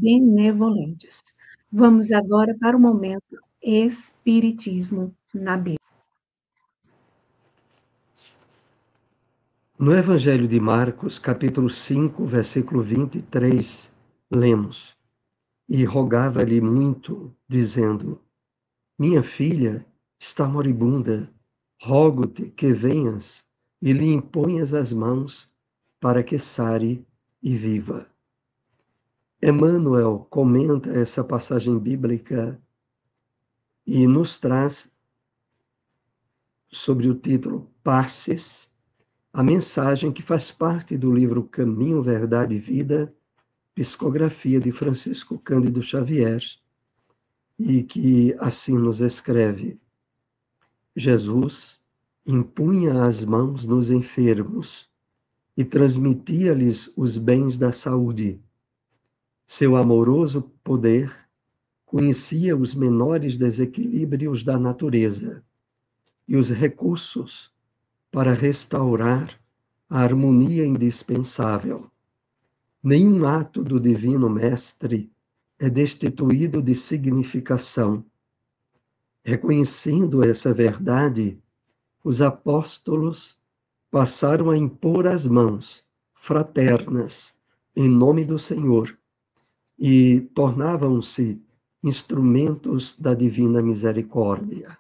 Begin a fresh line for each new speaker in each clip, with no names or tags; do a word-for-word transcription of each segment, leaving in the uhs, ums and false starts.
benevolentes. Vamos agora para o momento Espiritismo na Bíblia.
No Evangelho de Marcos, capítulo cinco, versículo vinte e três, lemos: E rogava-lhe muito, dizendo: Minha filha está moribunda, rogo-te que venhas e lhe imponhas as mãos para que sare e viva. Emmanuel comenta essa passagem bíblica e nos traz, sobre o título Passes, a mensagem que faz parte do livro Caminho, Verdade e Vida, psicografia de Francisco Cândido Xavier, e que assim nos escreve: Jesus impunha as mãos nos enfermos e transmitia-lhes os bens da saúde. Seu amoroso poder conhecia os menores desequilíbrios da natureza e os recursos para restaurar a harmonia indispensável. Nenhum ato do Divino Mestre é destituído de significação. Reconhecendo essa verdade, os apóstolos passaram a impor as mãos fraternas em nome do Senhor e tornavam-se instrumentos da divina misericórdia.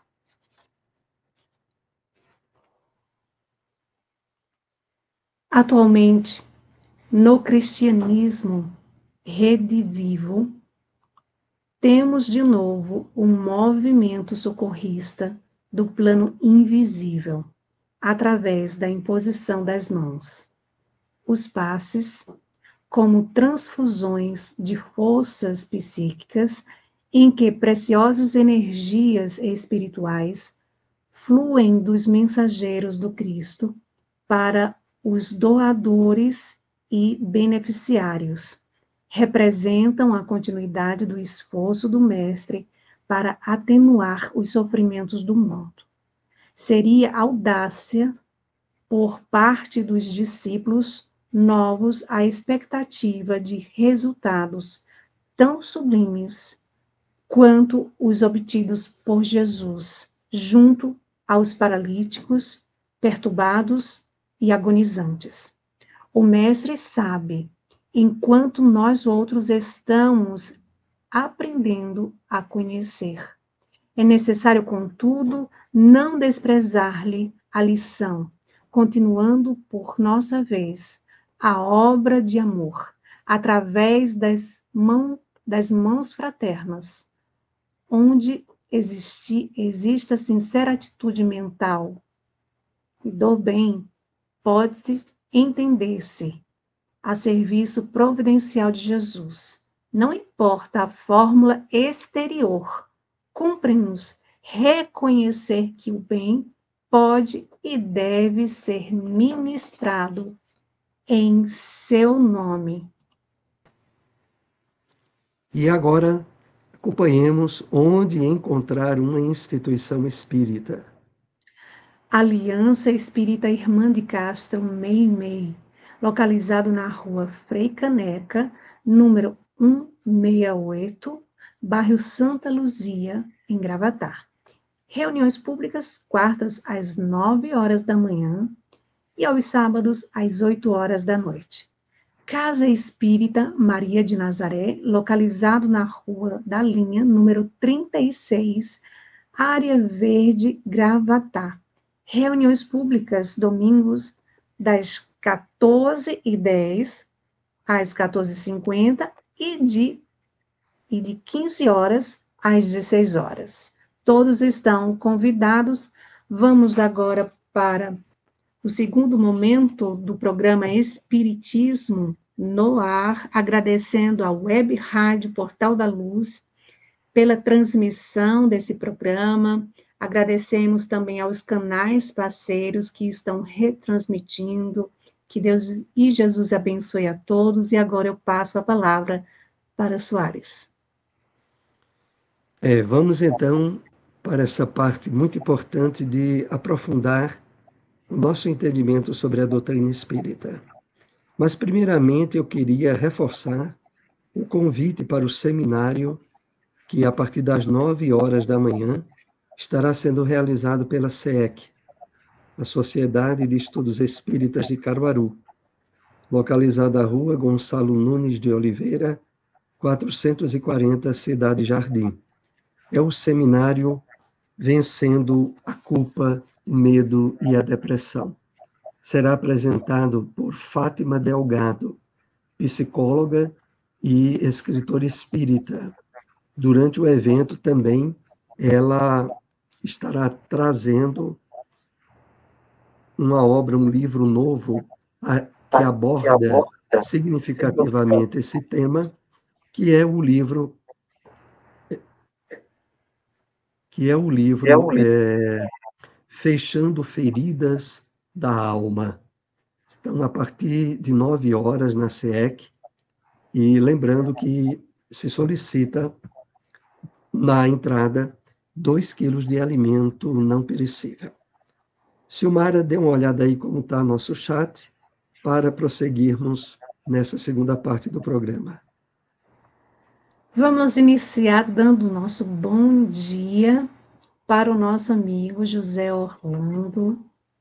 Atualmente, no cristianismo redivivo, temos de novo um movimento socorrista do plano invisível, através da imposição das mãos. Os passes, como transfusões de forças psíquicas, em que preciosas energias espirituais fluem dos mensageiros do Cristo para os doadores e beneficiários, representam a continuidade do esforço do Mestre para atenuar os sofrimentos do mundo. Seria audácia por parte dos discípulos novos a expectativa de resultados tão sublimes quanto os obtidos por Jesus, junto aos paralíticos, perturbados e agonizantes. O Mestre sabe, enquanto nós outros estamos aprendendo a conhecer. É necessário, contudo, não desprezar-lhe a lição, continuando por nossa vez a obra de amor, através das, mão, das mãos fraternas, onde existe, existe a sincera atitude mental do bem, pode entender-se a serviço providencial de Jesus. Não importa a fórmula exterior, cumpre-nos reconhecer que o bem pode e deve ser ministrado em seu nome.
E agora, acompanhemos onde encontrar uma instituição espírita.
Aliança Espírita Irmã de Castro Meimei, localizado na rua Frei Caneca, número cento e sessenta e oito, bairro Santa Luzia, em Gravatá. Reuniões públicas quartas às nove horas da manhã e aos sábados às oito horas da noite. Casa Espírita Maria de Nazaré, localizado na Rua da Linha, número trinta e seis, Área Verde, Gravatá. Reuniões públicas domingos das quatorze e dez às quatorze e cinquenta e de, e de quinze horas às dezesseis horas. Todos estão convidados. Vamos agora para o segundo momento do programa Espiritismo no Ar, agradecendo à Web Rádio Portal da Luz pela transmissão desse programa. Agradecemos também aos canais parceiros que estão retransmitindo. Que Deus e Jesus abençoe a todos. E agora eu passo a palavra para Soares.
É, vamos então para essa parte muito importante de aprofundar o nosso entendimento sobre a doutrina espírita. Mas, primeiramente, eu queria reforçar o convite para o seminário, que a partir das nove horas da manhã estará sendo realizado pela S E E C, a Sociedade de Estudos Espíritas de Caruaru, localizada na rua Gonçalo Nunes de Oliveira, quatrocentos e quarenta, Cidade Jardim. É o seminário Vencendo a Culpa, o Medo e a Depressão. Será apresentado por Fátima Delgado, psicóloga e escritora espírita. Durante o evento também ela estará trazendo uma obra, um livro novo que aborda significativamente esse tema, que é o livro que é o livro é, Fechando Feridas da Alma. Então, a partir de nove horas na S E E C, e lembrando que se solicita na entrada dois quilos de alimento não perecível. Silmara, dê uma olhada aí como está nosso chat para prosseguirmos nessa segunda parte do programa.
Vamos iniciar dando o nosso bom dia para o nosso amigo José Orlando.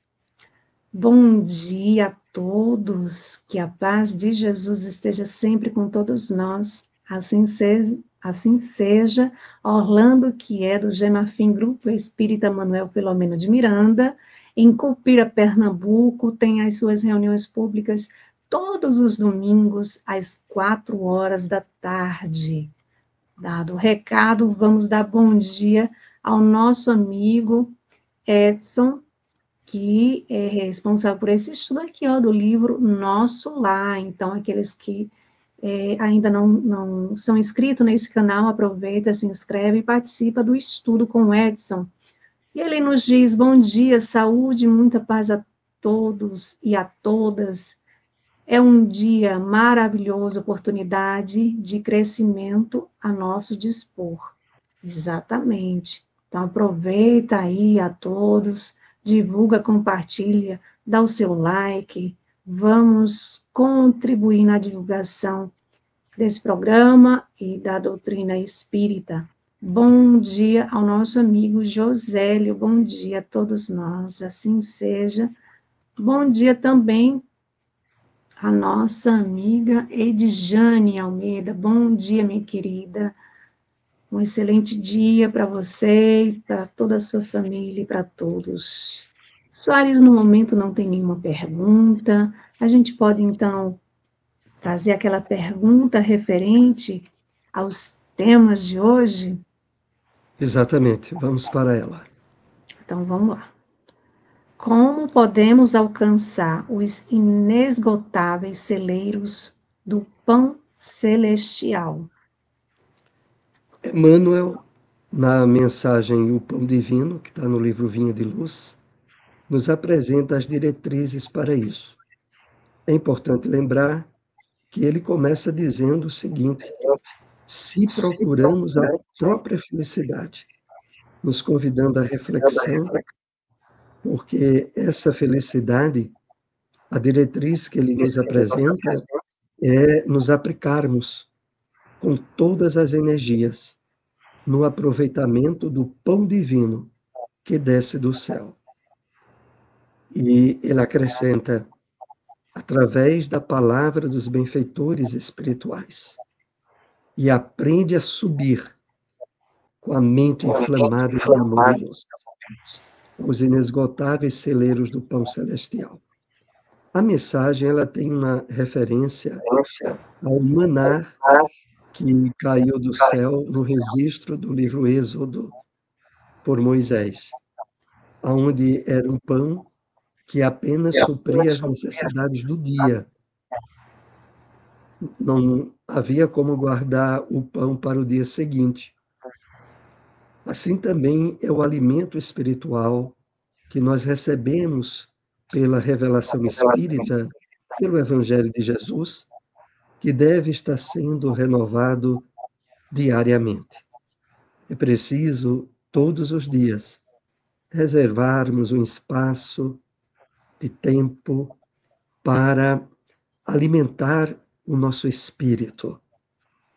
Bom dia a todos, que a paz de Jesus esteja sempre com todos nós. Assim seja, assim seja. Orlando, que é do Gemafim Grupo Espírita Manuel Filomeno de Miranda, em Cupira, Pernambuco, tem as suas reuniões públicas todos os domingos, às quatro horas da tarde. Dado o recado, vamos dar bom dia ao nosso amigo Edson, que é responsável por esse estudo aqui, ó, do livro Nosso Lar. Então, aqueles que é, ainda não, não são inscritos nesse canal, aproveita, se inscreve e participa do estudo com o Edson. E ele nos diz, bom dia, saúde, muita paz a todos e a todas. É um dia maravilhoso, oportunidade de crescimento a nosso dispor. Exatamente. Então, aproveita aí a todos, divulga, compartilha, dá o seu like, vamos contribuir na divulgação desse programa e da doutrina espírita. Bom dia ao nosso amigo Josélio, bom dia a todos nós, assim seja. Bom dia também a nossa amiga Edjane Almeida. Bom dia, minha querida. Um excelente dia para você, para toda a sua família e para todos. Soares, no momento, não tem nenhuma pergunta. A gente pode, então, trazer aquela pergunta referente aos temas de hoje?
Exatamente, vamos para ela.
Então, vamos lá. Como podemos alcançar os inesgotáveis celeiros do pão celestial?
Emmanuel, na mensagem O Pão Divino, que está no livro Vinha de Luz, nos apresenta as diretrizes para isso. É importante lembrar que ele começa dizendo o seguinte: se procuramos a própria felicidade, nos convidando à reflexão, porque essa felicidade, a diretriz que ele nos apresenta, é nos aplicarmos com todas as energias no aproveitamento do pão divino que desce do céu. E ele acrescenta, através da palavra dos benfeitores espirituais, e aprende a subir com a mente inflamada de amor e luz, os inesgotáveis celeiros do pão celestial. A mensagem ela tem uma referência ao maná que caiu do céu no registro do livro Êxodo por Moisés, onde era um pão que apenas supria as necessidades do dia. Não havia como guardar o pão para o dia seguinte. Assim também é o alimento espiritual que nós recebemos pela revelação espírita, pelo Evangelho de Jesus, que deve estar sendo renovado diariamente. É preciso, todos os dias, reservarmos um espaço de tempo para alimentar o nosso espírito,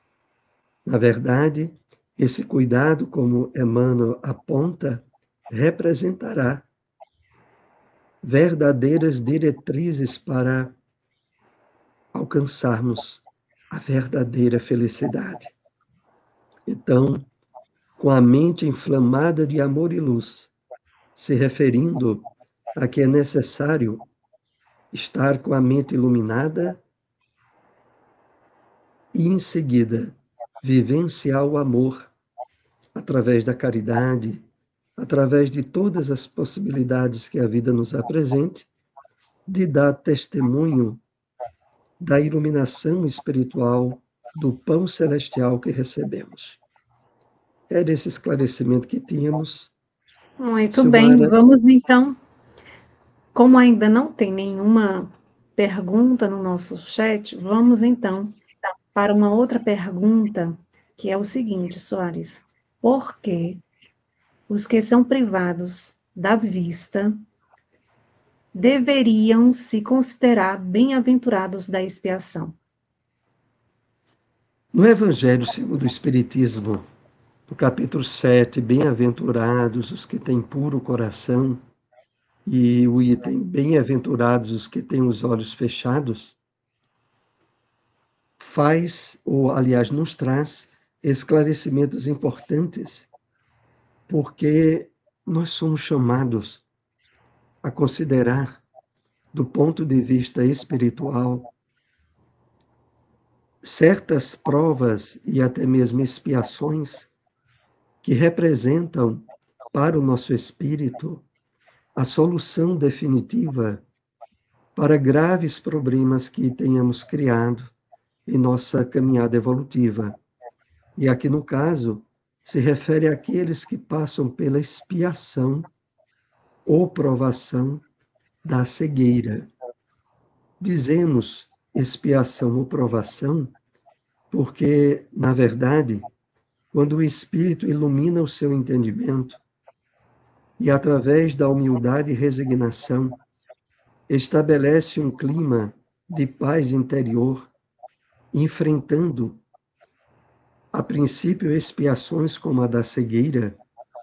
Na verdade, esse cuidado, como Emmanuel aponta, representará verdadeiras diretrizes para alcançarmos a verdadeira felicidade. Então, com a mente inflamada de amor e luz, se referindo a que é necessário estar com a mente iluminada e, em seguida, vivenciar o amor através da caridade, através de todas as possibilidades que a vida nos apresente, de dar testemunho da iluminação espiritual, do pão celestial que recebemos. Era esse esclarecimento que tínhamos.
Muito bem,
Silmara,
vamos então, como ainda não tem nenhuma pergunta no nosso chat, vamos então para uma outra pergunta, que é o seguinte, Soares: por que os que são privados da vista deveriam se considerar bem-aventurados da expiação?
no Evangelho segundo o Espiritismo, no capítulo sete, bem-aventurados os que têm puro coração, e o item bem-aventurados os que têm os olhos fechados, faz, ou aliás, nos traz esclarecimentos importantes, porque nós somos chamados a considerar, do ponto de vista espiritual, certas provas e até mesmo expiações que representam para o nosso espírito a solução definitiva para graves problemas que tenhamos criado em nossa caminhada evolutiva. E aqui, no caso, se refere àqueles que passam pela expiação ou provação da cegueira. Dizemos expiação ou provação porque, na verdade, quando o Espírito ilumina o seu entendimento e, através da humildade e resignação, estabelece um clima de paz interior, enfrentando, a princípio, expiações como a da cegueira,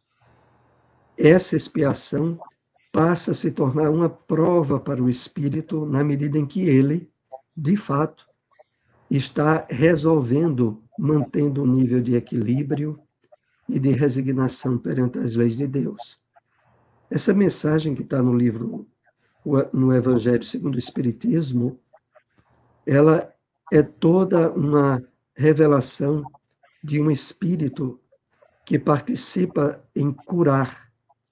essa expiação passa a se tornar uma prova para o espírito na medida em que ele, de fato, está resolvendo, mantendo um nível de equilíbrio e de resignação perante as leis de Deus. Essa mensagem que está no livro, no Evangelho segundo o Espiritismo, ela é toda uma revelação de um espírito que participa em curar,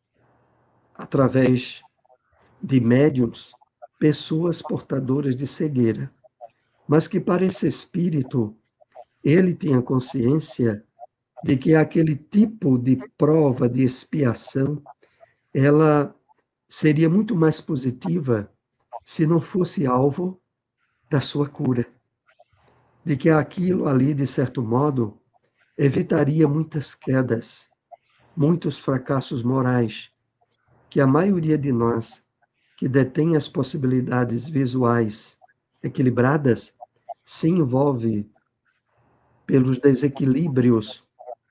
através de médiuns, pessoas portadoras de cegueira, mas que para esse espírito, ele tinha consciência de que aquele tipo de prova de expiação, ela seria muito mais positiva se não fosse alvo da sua cura. De que aquilo ali, de certo modo, evitaria muitas quedas, muitos fracassos morais, que a maioria de nós, que detém as possibilidades visuais equilibradas, se envolve pelos desequilíbrios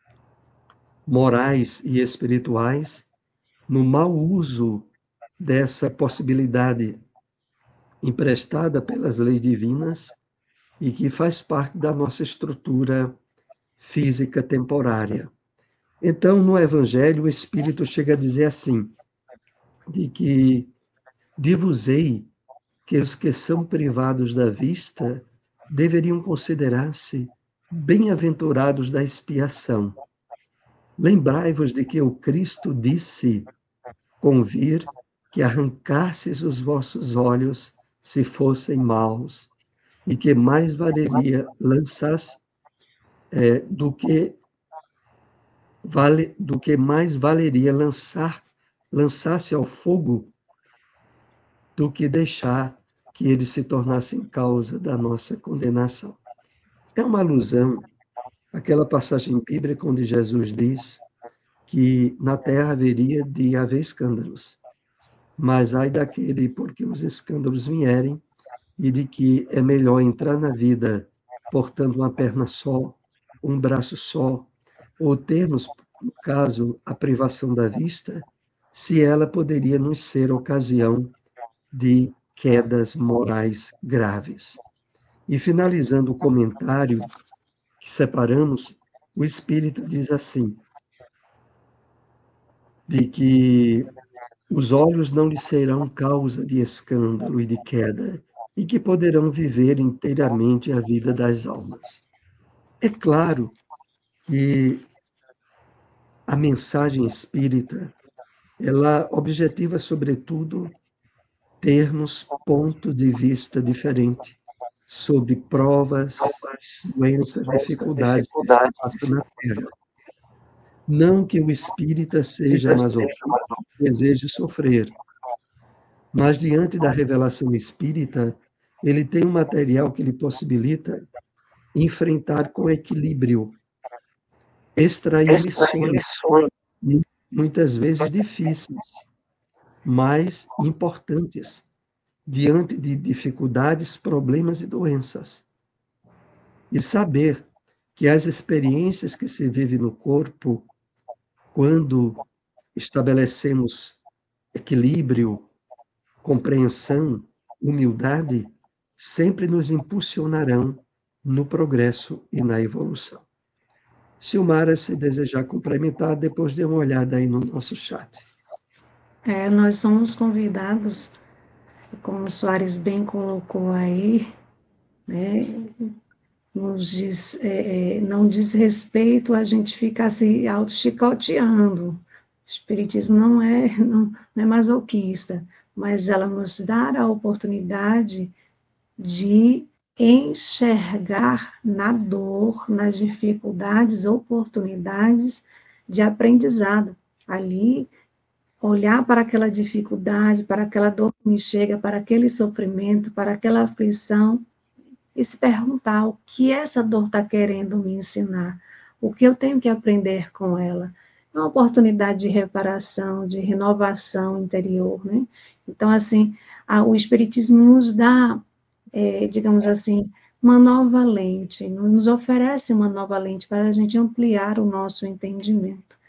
morais e espirituais, no mau uso dessa possibilidade emprestada pelas leis divinas e que faz parte da nossa estrutura física temporária. Então, no Evangelho, o Espírito chega a dizer assim, de que dir-vos-ei que os que são privados da vista deveriam considerar-se bem-aventurados da expiação. Lembrai-vos de que o Cristo disse: convir que arrancasses os vossos olhos se fossem maus, e que mais valeria lançasse é, do que vale, do que mais valeria lançar lançasse ao fogo do que deixar que eles se tornassem causa da nossa condenação. É uma alusão àquela passagem bíblica onde Jesus diz que na terra haveria de haver escândalos, mas ai daquele por que os escândalos vierem, e de que é melhor entrar na vida portando uma perna só um braço só, ou termos, no caso, a privação da vista, se ela poderia nos ser ocasião de quedas morais graves. E finalizando o comentário que separamos, o Espírito diz assim, de que os olhos não lhe serão causa de escândalo e de queda, e que poderão viver inteiramente a vida das almas. É claro que a mensagem espírita, ela objetiva, sobretudo, termos ponto de vista diferente sobre provas, doenças, dificuldades que se passam na Terra. Não que o espírita seja masoquista, deseje sofrer, mas diante da revelação espírita, ele tem um material que lhe possibilita enfrentar com equilíbrio, extrair lições, muitas vezes difíceis, mas importantes, diante de dificuldades, problemas e doenças. E saber que as experiências que se vive no corpo, quando estabelecemos equilíbrio, compreensão, humildade, sempre nos impulsionarão no progresso e na evolução. Silmara, se desejar complementar, depois dê uma olhada aí no nosso chat.
É, nós somos convidados, como o Soares bem colocou aí, né, nos diz, é, é, não diz respeito a gente ficar se auto-chicoteando. O Espiritismo não é, não, não é masoquista, mas ela nos dá a oportunidade de enxergar na dor, nas dificuldades, oportunidades de aprendizado. Ali, olhar para aquela dificuldade, para aquela dor que me chega, para aquele sofrimento, para aquela aflição, e se perguntar o que essa dor está querendo me ensinar, o que eu tenho que aprender com ela. É uma oportunidade de reparação, de renovação interior, né? Então, assim, a, o Espiritismo nos dá, é, digamos assim, uma nova lente, nos oferece uma nova lente para a gente ampliar o nosso entendimento.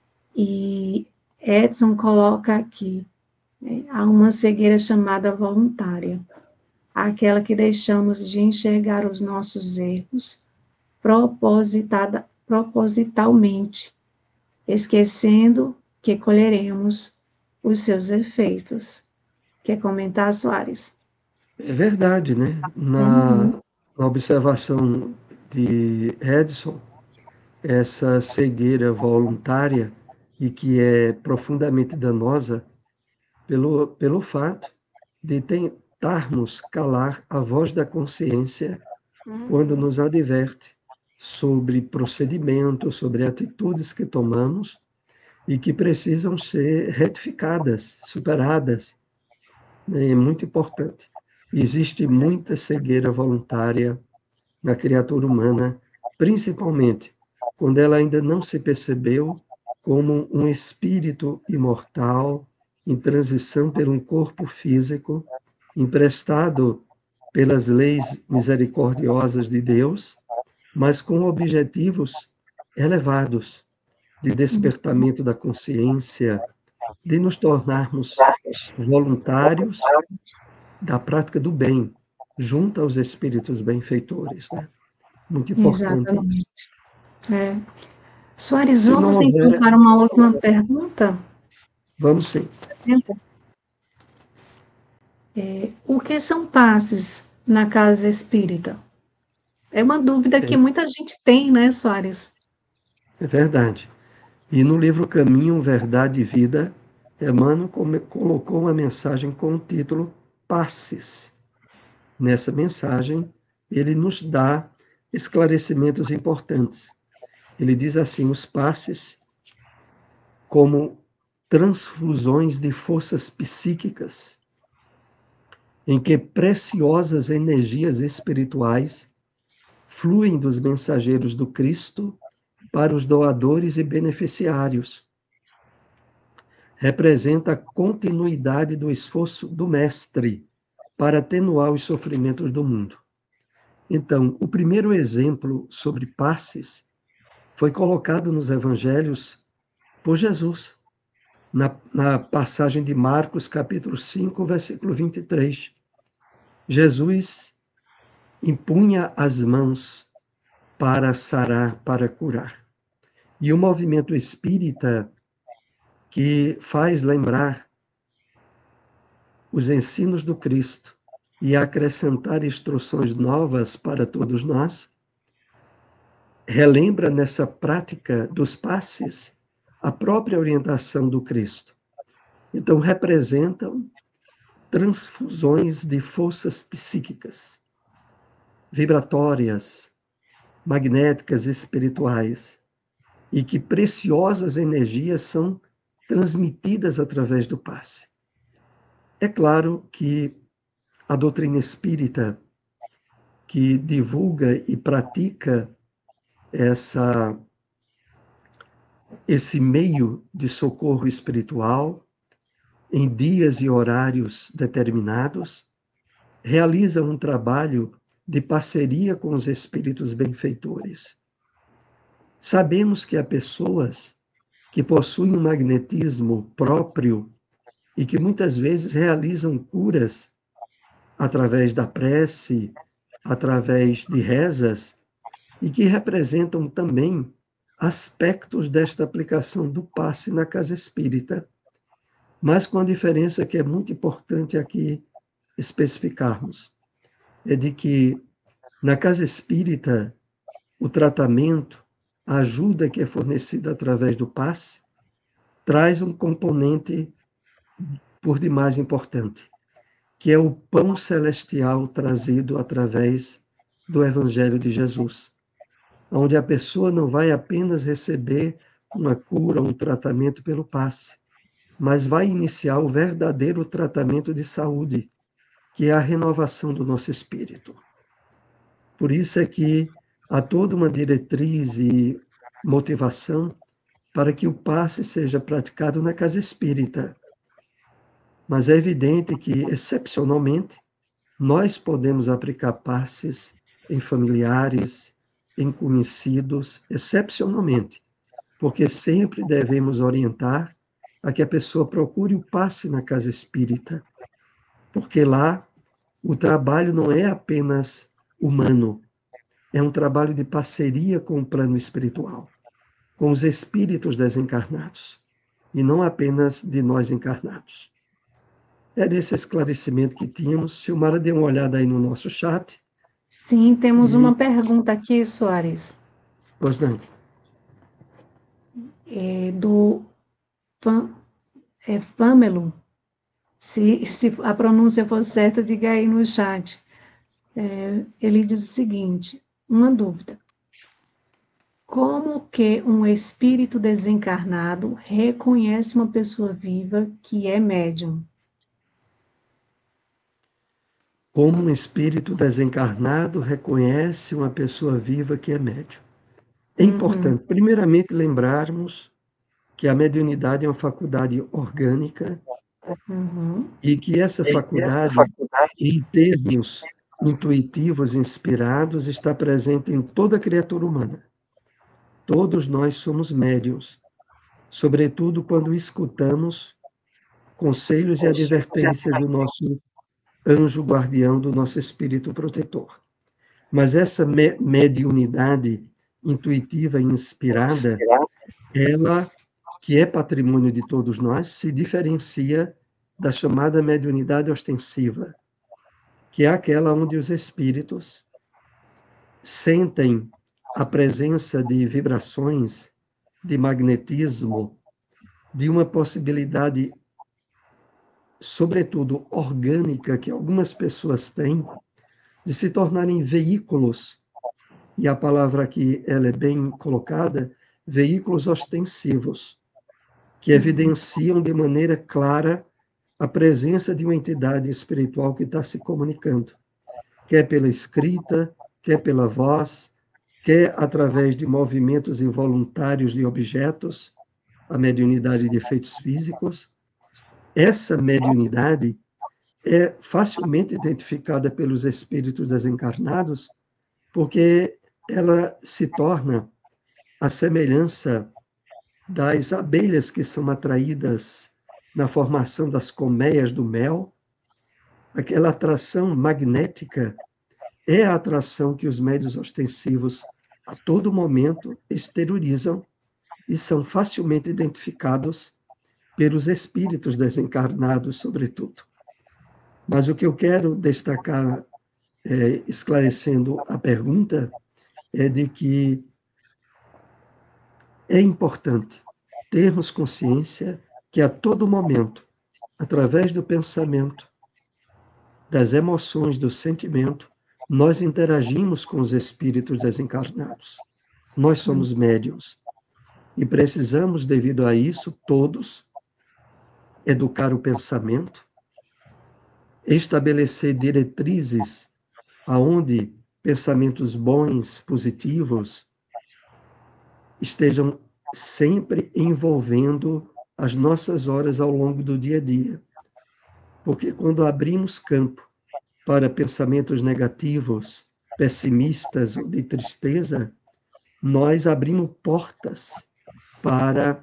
E Edson coloca aqui, né, há uma cegueira chamada voluntária, aquela que deixamos de enxergar os nossos erros propositada, propositalmente, esquecendo que colheremos os seus efeitos. Quer comentar, Soares?
É verdade, né? Na,
Uhum.
na observação de Edson, essa cegueira voluntária e que é profundamente danosa pelo, pelo fato de tentarmos calar a voz da consciência quando
Uhum.
nos adverte sobre procedimentos, sobre atitudes que tomamos e que precisam ser retificadas, superadas. É muito importante. Existe muita cegueira voluntária na criatura humana, principalmente quando ela ainda não se percebeu como um espírito imortal em transição por um corpo físico, emprestado pelas leis misericordiosas de Deus, mas com objetivos elevados de despertamento da consciência, de nos tornarmos voluntários da prática do bem, junto aos espíritos benfeitores, né? Muito importante isso.
Exatamente. É. Soares,
Se não
vamos então
houver,
para uma última pergunta?
vamos sim.
É, o que são passes na casa espírita? É uma dúvida que
É,
muita gente tem, né, Soares?
é verdade. E no livro Caminho, Verdade e Vida, Emmanuel come- colocou uma mensagem com o título Passes. Nessa mensagem, ele nos dá esclarecimentos importantes. Ele diz assim: os passes, como transfusões de forças psíquicas, em que preciosas energias espirituais fluem dos mensageiros do Cristo para os doadores e beneficiários. Representa a continuidade do esforço do Mestre para atenuar os sofrimentos do mundo. Então, o primeiro exemplo sobre passes foi colocado nos evangelhos por Jesus, na, na passagem de Marcos, capítulo cinco, versículo vinte e três. Jesus impunha as mãos para sarar, para curar. E o movimento espírita, que faz lembrar os ensinos do Cristo e acrescentar instruções novas para todos nós, relembra nessa prática dos passes a própria orientação do Cristo. Então, representam transfusões de forças psíquicas, vibratórias, magnéticas, espirituais, e que preciosas energias são transmitidas através do passe. É claro que a doutrina espírita, que divulga e pratica essa, esse meio de socorro espiritual, em dias e horários determinados, realiza um trabalho de parceria com os espíritos benfeitores. Sabemos que há pessoas que possuem um magnetismo próprio e que muitas vezes realizam curas através da prece, através de rezas, e que representam também aspectos desta aplicação do passe na casa espírita, mas com a diferença que é muito importante aqui especificarmos, é de que na casa espírita o tratamento, a ajuda que é fornecida através do passe, traz um componente por demais importante, que é o pão celestial trazido através do Evangelho de Jesus, onde a pessoa não vai apenas receber uma cura, um tratamento pelo passe, mas vai iniciar o verdadeiro tratamento de saúde, que é a renovação do nosso espírito. Por isso é que há toda uma diretriz e motivação para que o passe seja praticado na casa espírita. Mas é evidente que, excepcionalmente, nós podemos aplicar passes em familiares, em conhecidos, excepcionalmente, porque sempre devemos orientar a que a pessoa procure o passe na casa espírita, porque lá o trabalho não é apenas humano, é um trabalho de parceria com o plano espiritual, com os espíritos desencarnados, e não apenas de nós encarnados. É desse esclarecimento que tínhamos. Silmara, dê uma olhada aí no nosso chat.
Sim, temos
E,
uma pergunta aqui, Soares,
pois não.
é, do Pam, é, Pamelo. Se, se a pronúncia for certa, diga aí no chat. É, ele diz o seguinte: uma dúvida. Como que um espírito desencarnado reconhece uma pessoa viva que é médium?
Como um espírito desencarnado reconhece uma pessoa viva que é médium? É
Uhum.
importante, primeiramente, lembrarmos que a mediunidade é uma faculdade orgânica
Uhum.
e que essa faculdade, em termos intuitivos, inspirados, está presente em toda criatura humana. Todos nós somos médiuns, sobretudo quando escutamos conselhos e advertências do nosso anjo guardião, do nosso espírito protetor. Mas essa me mediunidade intuitiva e inspirada, ela, que é patrimônio de todos nós, se diferencia da chamada mediunidade ostensiva, que é aquela onde os espíritos sentem a presença de vibrações, de magnetismo, de uma possibilidade, sobretudo orgânica, que algumas pessoas têm, de se tornarem veículos, e a palavra aqui ela é bem colocada, veículos ostensivos, que evidenciam de maneira clara a presença de uma entidade espiritual que está se comunicando, quer pela escrita, quer pela voz, quer através de movimentos involuntários de objetos, a mediunidade de efeitos físicos. Essa mediunidade é facilmente identificada pelos espíritos desencarnados, porque ela se torna à semelhança das abelhas que são atraídas na formação das colmeias do mel, aquela atração magnética é a atração que os médiuns ostensivos a todo momento exteriorizam e são facilmente identificados pelos espíritos desencarnados, sobretudo. Mas o que eu quero destacar, é, esclarecendo a pergunta, é de que é importante termos consciência que a todo momento, através do pensamento, das emoções, do sentimento, nós interagimos com os espíritos desencarnados. Nós somos médiuns e precisamos, devido a isso, todos, educar o pensamento, estabelecer diretrizes aonde pensamentos bons, positivos, estejam sempre envolvendo as nossas horas ao longo do dia a dia. Porque quando abrimos campo para pensamentos negativos, pessimistas ou de tristeza, nós abrimos portas para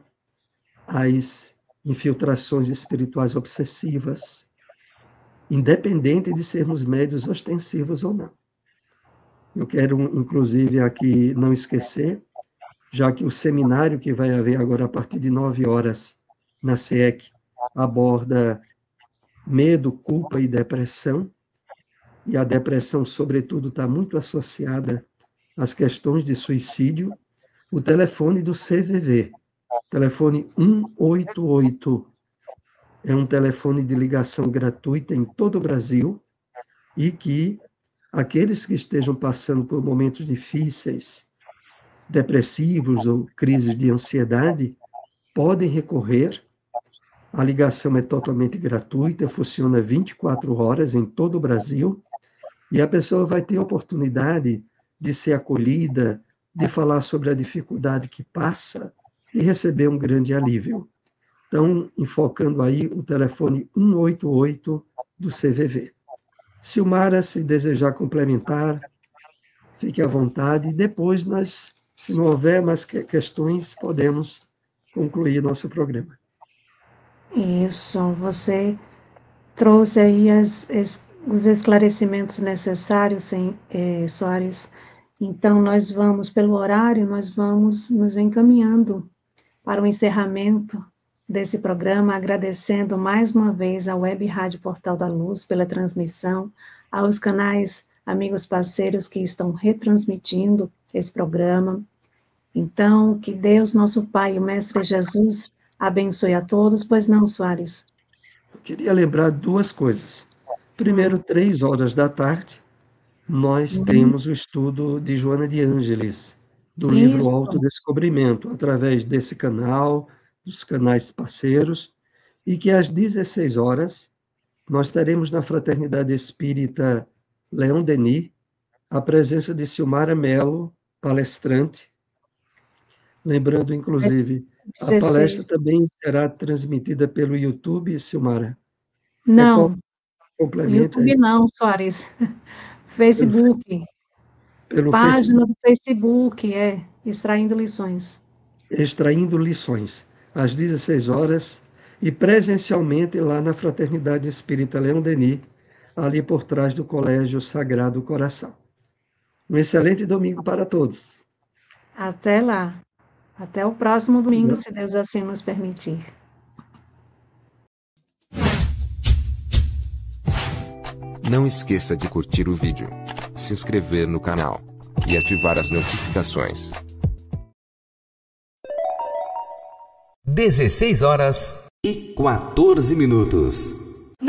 as infiltrações espirituais obsessivas, independente de sermos médios ostensivos ou não. Eu quero, inclusive, aqui não esquecer, já que o seminário que vai haver agora a partir de nove horas na C E C aborda medo, culpa e depressão, e a depressão, sobretudo, está muito associada às questões de suicídio. O telefone do C V V, telefone um oito oito, é um telefone de ligação gratuita em todo o Brasil e que aqueles que estejam passando por momentos difíceis, depressivos ou crises de ansiedade, podem recorrer. A ligação é totalmente gratuita, funciona vinte e quatro horas em todo o Brasil, e a pessoa vai ter a oportunidade de ser acolhida, de falar sobre a dificuldade que passa e receber um grande alívio. Então, enfocando aí o telefone um oito oito do C V V. Silmara, se desejar complementar, fique à vontade, e depois nós, se não houver mais questões, podemos concluir nosso programa.
Isso, você trouxe aí as, es, os esclarecimentos necessários, sem, é, Soares. Então, nós vamos, pelo horário, nós vamos nos encaminhando para o encerramento desse programa, agradecendo mais uma vez à Web Rádio Portal da Luz pela transmissão, aos canais amigos parceiros que estão retransmitindo esse programa. Então, que Deus, nosso Pai, o Mestre Jesus, abençoe a todos. Pois não, Soares?
Eu queria lembrar duas coisas. Primeiro, três horas da tarde, nós hum. temos o estudo de Joana de Ângeles, do Isso. livro Autodescobrimento, através desse canal, dos canais parceiros, e que às dezesseis horas nós teremos na Fraternidade Espírita Leão Denis a presença de Silmara Mello, palestrante. Lembrando, inclusive, a palestra também será transmitida pelo YouTube, Silmara?
Não,
é
YouTube aí. Não, Soares. Facebook. Pelo,
pelo
Página Facebook. do Facebook, é, Extraindo Lições.
Extraindo Lições, às dezesseis horas, e presencialmente lá na Fraternidade Espírita Leão Denis, ali por trás do Colégio Sagrado Coração. Um excelente domingo para todos.
Até lá. Até o próximo domingo, Não. se Deus assim nos permitir.
Não esqueça de curtir o vídeo, se inscrever no canal e ativar as notificações.
dezesseis horas e quatorze minutos.